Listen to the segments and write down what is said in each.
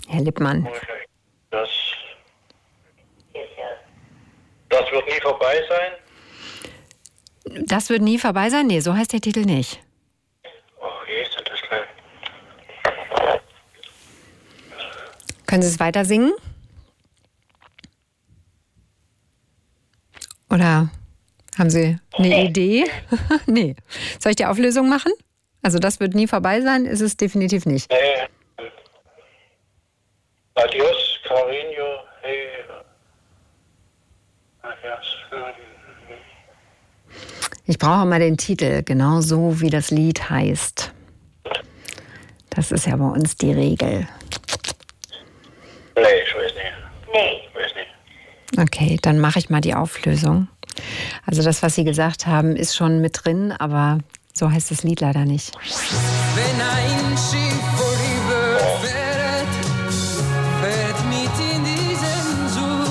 Herr Lippmann. Okay. Das wird nie vorbei sein? Das wird nie vorbei sein? Nee, so heißt der Titel nicht. Oh, je, ist das gleich. Können Sie es weiter singen? Oder haben Sie eine Idee? Nee. Soll ich die Auflösung machen? Also das wird nie vorbei sein, ist es definitiv nicht. Nee. Adios, Carino, hey. Ich brauche mal den Titel, genau so wie das Lied heißt. Das ist ja bei uns die Regel. Nee, ich weiß nicht. Nee. Ich weiß nicht. Okay, dann mache ich mal die Auflösung. Also das, was Sie gesagt haben, ist schon mit drin, aber so heißt das Lied leider nicht. Wenn ein Schiff vorüberfährt, fährt mit in diesen Such.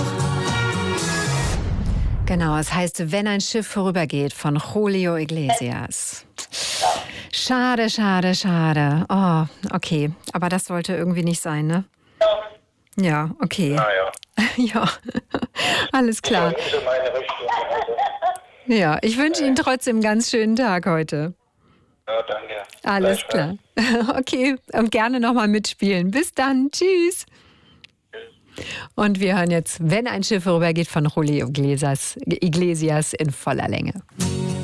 Genau, es heißt Wenn ein Schiff vorübergeht von Julio Iglesias. Schade, schade, schade. Oh, okay. Aber das sollte irgendwie nicht sein, ne? Ja, okay. Naja. Ja, alles klar. Das ist in meine Richtung. Also. Ja, ich wünsche Ihnen trotzdem einen ganz schönen Tag heute. Ja, danke. Alles klar. Okay, und gerne nochmal mitspielen. Bis dann. Tschüss. Und wir hören jetzt Wenn ein Schiff vorübergeht von Julio Iglesias in voller Länge.